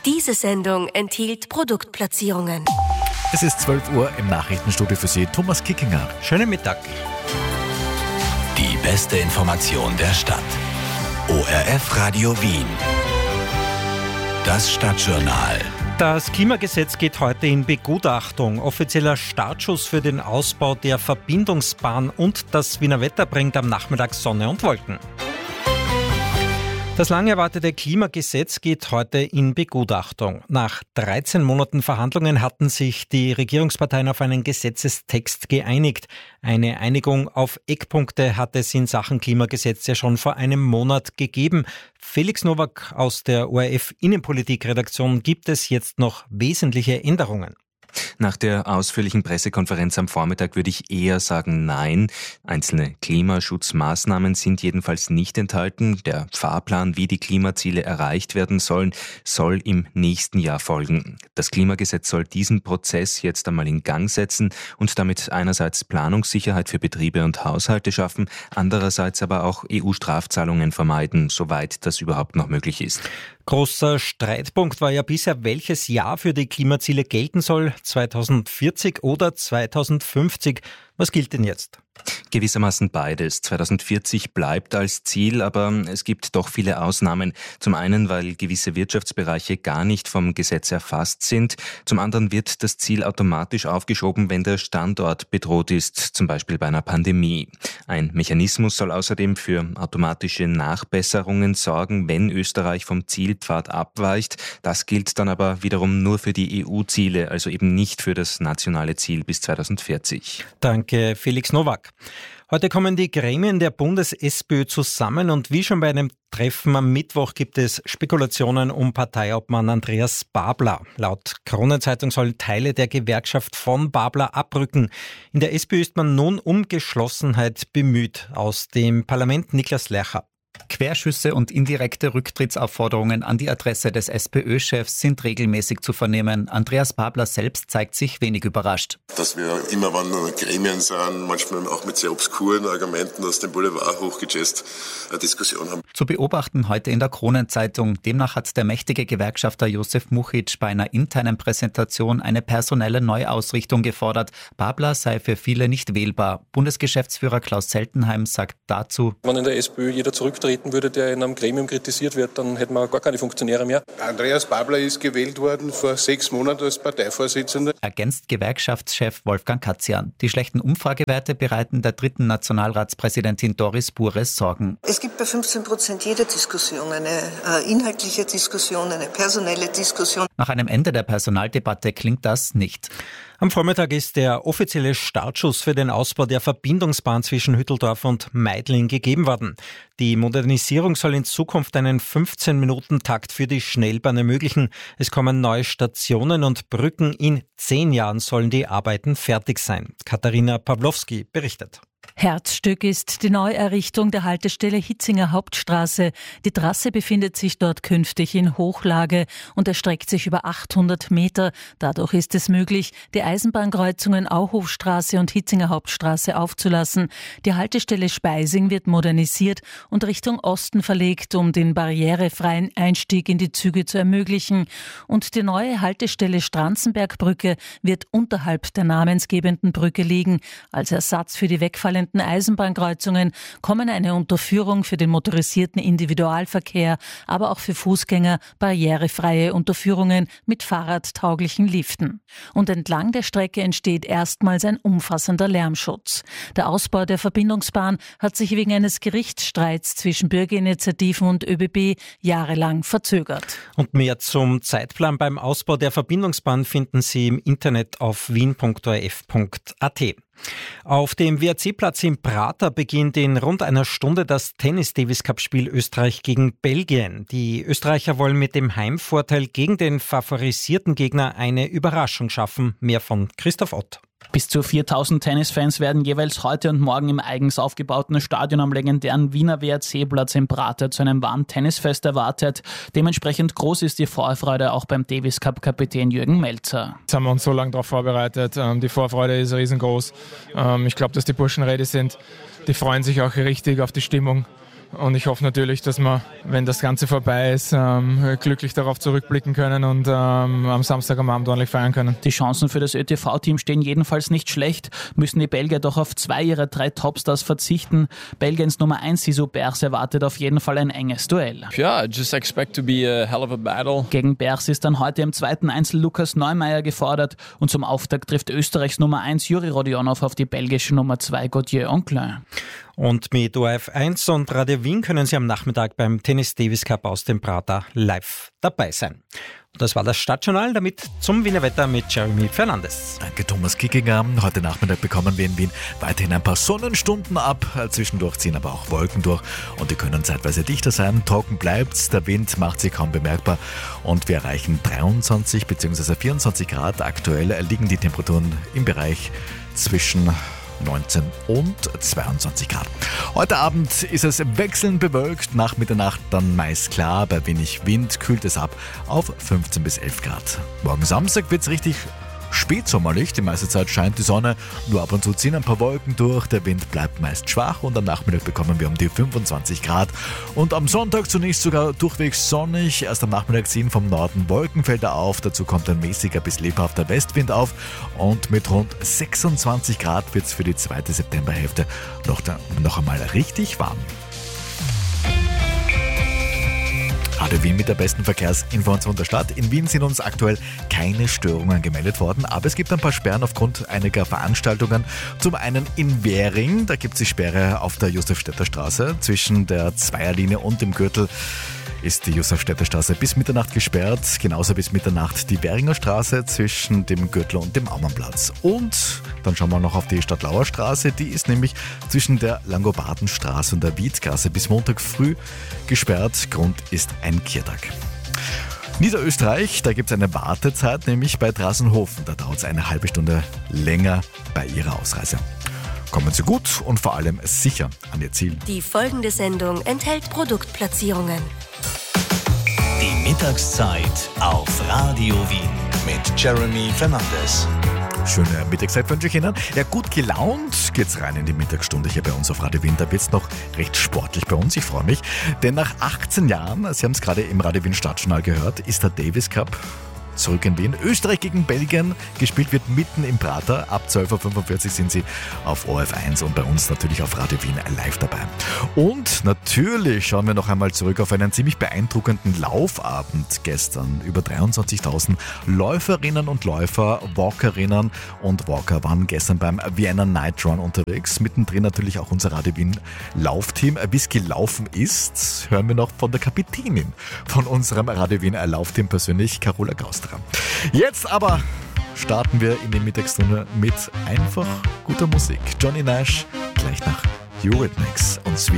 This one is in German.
Diese Sendung enthielt Produktplatzierungen. Es ist 12 Uhr im Nachrichtenstudio für Sie, Thomas Kickinger. Schönen Mittag. Die beste Information der Stadt. ORF Radio Wien. Das Stadtjournal. Das Klimagesetz geht heute in Begutachtung. Offizieller Startschuss für den Ausbau der Verbindungsbahn und das Wiener Wetter bringt am Nachmittag Sonne und Wolken. Das lang erwartete Klimagesetz geht heute in Begutachtung. Nach 13 Monaten Verhandlungen hatten sich die Regierungsparteien auf einen Gesetzestext geeinigt. Eine Einigung auf Eckpunkte hat es in Sachen Klimagesetz ja schon vor einem Monat gegeben. Felix Nowak aus der ORF Innenpolitik-Redaktion, gibt es jetzt noch wesentliche Änderungen? Nach der ausführlichen Pressekonferenz am Vormittag würde ich eher sagen nein. Einzelne Klimaschutzmaßnahmen sind jedenfalls nicht enthalten. Der Fahrplan, wie die Klimaziele erreicht werden sollen, soll im nächsten Jahr folgen. Das Klimagesetz soll diesen Prozess jetzt einmal in Gang setzen und damit einerseits Planungssicherheit für Betriebe und Haushalte schaffen, andererseits aber auch EU-Strafzahlungen vermeiden, soweit das überhaupt noch möglich ist. Großer Streitpunkt war ja bisher, welches Jahr für die Klimaziele gelten soll, 2040 oder 2050. Was gilt denn jetzt? Gewissermaßen beides. 2040 bleibt als Ziel, aber es gibt doch viele Ausnahmen. Zum einen, weil gewisse Wirtschaftsbereiche gar nicht vom Gesetz erfasst sind. Zum anderen wird das Ziel automatisch aufgeschoben, wenn der Standort bedroht ist, zum Beispiel bei einer Pandemie. Ein Mechanismus soll außerdem für automatische Nachbesserungen sorgen, wenn Österreich vom Zielpfad abweicht. Das gilt dann aber wiederum nur für die EU-Ziele, also eben nicht für das nationale Ziel bis 2040. Danke, Felix Nowak. Heute kommen die Gremien der Bundes-SPÖ zusammen und wie schon bei einem Treffen am Mittwoch gibt es Spekulationen um Parteiobmann Andreas Babler. Laut Kronenzeitung sollen Teile der Gewerkschaft von Babler abrücken. In der SPÖ ist man nun um Geschlossenheit bemüht. Aus dem Parlament Niklas Lercher. Querschüsse und indirekte Rücktrittsaufforderungen an die Adresse des SPÖ-Chefs sind regelmäßig zu vernehmen. Andreas Babler selbst zeigt sich wenig überrascht. Dass wir immer, wenn Gremien sind, manchmal auch mit sehr obskuren Argumenten aus dem Boulevard hochgejazzt, eine Diskussion haben. Zu beobachten heute in der Kronenzeitung. Demnach hat der mächtige Gewerkschafter Josef Muchic bei einer internen Präsentation eine personelle Neuausrichtung gefordert. Babler sei für viele nicht wählbar. Bundesgeschäftsführer Klaus Seltenheim sagt dazu: Wenn in der SPÖ jeder zurücktreten würde, der in einem Gremium kritisiert wird, dann hätten wir gar keine Funktionäre mehr. Andreas Babler ist gewählt worden vor 6 Monaten als Parteivorsitzender. Ergänzt Gewerkschaftschef Wolfgang Katzian. Die schlechten Umfragewerte bereiten der dritten Nationalratspräsidentin Doris Bures Sorgen. Es gibt bei 15% jeder Diskussion eine inhaltliche Diskussion, eine personelle Diskussion. Nach einem Ende der Personaldebatte klingt das nicht. Am Vormittag ist der offizielle Startschuss für den Ausbau der Verbindungsbahn zwischen Hütteldorf und Meidling gegeben worden. Die Modernisierung soll in Zukunft einen 15-Minuten-Takt für die Schnellbahn ermöglichen. Es kommen neue Stationen und Brücken. In 10 Jahren sollen die Arbeiten fertig sein. Katharina Pawlowski berichtet. Herzstück ist die Neuerrichtung der Haltestelle Hitzinger Hauptstraße. Die Trasse befindet sich dort künftig in Hochlage und erstreckt sich über 800 Meter. Dadurch ist es möglich, die Eisenbahnkreuzungen Auhofstraße und Hitzinger Hauptstraße aufzulassen. Die Haltestelle Speising wird modernisiert und Richtung Osten verlegt, um den barrierefreien Einstieg in die Züge zu ermöglichen. Und die neue Haltestelle Stranzenbergbrücke wird unterhalb der namensgebenden Brücke liegen. Als Ersatz für die wegfallenden Eisenbahnkreuzungen kommen eine Unterführung für den motorisierten Individualverkehr, aber auch für Fußgänger barrierefreie Unterführungen mit fahrradtauglichen Liften. Und entlang der Strecke entsteht erstmals ein umfassender Lärmschutz. Der Ausbau der Verbindungsbahn hat sich wegen eines Gerichtsstreits zwischen Bürgerinitiativen und ÖBB jahrelang verzögert. Und mehr zum Zeitplan beim Ausbau der Verbindungsbahn finden Sie im Internet auf wien.orf.at. Auf dem WRC-Platz im Prater beginnt in rund einer Stunde das Tennis-Davis-Cup-Spiel Österreich gegen Belgien. Die Österreicher wollen mit dem Heimvorteil gegen den favorisierten Gegner eine Überraschung schaffen. Mehr von Christoph Ott. Bis zu 4000 Tennisfans werden jeweils heute und morgen im eigens aufgebauten Stadion am legendären Wiener WRC-Platz im Prater zu einem wahren Tennisfest erwartet. Dementsprechend groß ist die Vorfreude auch beim Davis-Cup-Kapitän Jürgen Melzer. Jetzt haben wir uns so lange darauf vorbereitet. Die Vorfreude ist riesengroß. Ich glaube, dass die Burschen ready sind. Die freuen sich auch richtig auf die Stimmung. Und ich hoffe natürlich, dass wir, wenn das Ganze vorbei ist, glücklich darauf zurückblicken können und am Samstag am Abend ordentlich feiern können. Die Chancen für das ÖTV-Team stehen jedenfalls nicht schlecht, müssen die Belgier doch auf 2 ihrer 3 Topstars verzichten. Belgiens Nummer 1 Sisu Bers erwartet auf jeden Fall ein enges Duell. Yeah, just expect to be a hell of a battle. Gegen Bers ist dann heute im 2. Einzel Lukas Neumeier gefordert und zum Auftakt trifft Österreichs Nummer 1 Juri Rodionov auf die belgische Nummer 2 Gauthier Anclin. Und mit ORF 1 und Radio Wien können Sie am Nachmittag beim Tennis Davis Cup aus dem Prater live dabei sein. Und das war das Stadtjournal, damit zum Wiener Wetter mit Jeremy Fernandes. Danke Thomas Kickinger. Heute Nachmittag bekommen wir in Wien weiterhin ein paar Sonnenstunden ab. Zwischendurch ziehen aber auch Wolken durch und die können zeitweise dichter sein. Trocken bleibt's, der Wind macht sich kaum bemerkbar und wir erreichen 23 bzw. 24 Grad. Aktuell liegen die Temperaturen im Bereich zwischen 19 und 22 Grad. Heute Abend ist es wechselnd bewölkt, nach Mitternacht dann meist klar, bei wenig Wind kühlt es ab auf 15 bis 11 Grad. Morgen Samstag wird es richtig spätsommerlich, die meiste Zeit scheint die Sonne, nur ab und zu ziehen ein paar Wolken durch, der Wind bleibt meist schwach und am Nachmittag bekommen wir um die 25 Grad und am Sonntag zunächst sogar durchwegs sonnig, erst am Nachmittag ziehen vom Norden Wolkenfelder auf, dazu kommt ein mäßiger bis lebhafter Westwind auf und mit rund 26 Grad wird es für die zweite Septemberhälfte noch einmal richtig warm. Radio Wien mit der besten Verkehrsinformation der Stadt. In Wien sind uns aktuell keine Störungen gemeldet worden, aber es gibt ein paar Sperren aufgrund einiger Veranstaltungen. Zum einen in Währing, da gibt es die Sperre auf der Josefstädter Straße. Zwischen der Zweierlinie und dem Gürtel ist die Josefstädter Straße bis Mitternacht gesperrt. Genauso bis Mitternacht die Währinger Straße zwischen dem Gürtel und dem Aumannplatz. Und dann schauen wir noch auf die Stadtlauer Straße. Die ist nämlich zwischen der Langobardenstraße und der Wiedgasse bis Montag früh gesperrt. Grund ist ein Kirtag. Niederösterreich, da gibt es eine Wartezeit, nämlich bei Drassenhofen. Da dauert es eine halbe Stunde länger bei Ihrer Ausreise. Kommen Sie gut und vor allem sicher an Ihr Ziel. Die folgende Sendung enthält Produktplatzierungen. Die Mittagszeit auf Radio Wien mit Jeremy Fernandes. Schöne Mittagszeit wünsche ich Ihnen. Ja, gut gelaunt geht's rein in die Mittagsstunde hier bei uns auf Radio Wien. Da wird's noch recht sportlich bei uns. Ich freue mich. Denn nach 18 Jahren, Sie haben es gerade im Radio Wien Stadtjournal gehört, ist der Davis Cup zurück in Wien. Österreich gegen Belgien. Gespielt wird mitten im Prater. Ab 12.45 Uhr sind Sie auf ORF 1 und bei uns natürlich auf Radio Wien live dabei. Und natürlich schauen wir noch einmal zurück auf einen ziemlich beeindruckenden Laufabend gestern. Über 23.000 Läuferinnen und Läufer, Walkerinnen und Walker waren gestern beim Vienna Night Run unterwegs. Mittendrin natürlich auch unser Radio Wien Laufteam. Wie es gelaufen ist, hören wir noch von der Kapitänin von unserem Radio Wien Laufteam persönlich, Carola Gaustra. Jetzt aber starten wir in die Mittagsstunde mit einfach guter Musik. Johnny Nash gleich nach Eurythmics und Sweet